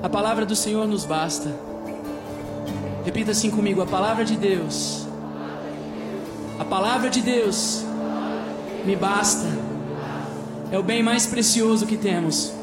A palavra do Senhor nos basta. Repita assim comigo: a palavra de Deus. A palavra de Deus me basta. É o bem mais precioso que temos.